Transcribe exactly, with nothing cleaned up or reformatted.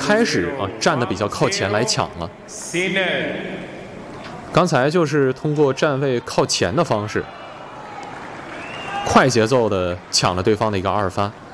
开始啊站得比较靠前来抢了。刚才就是通过站位靠前的方式，快节奏的抢了对方的一个二翻。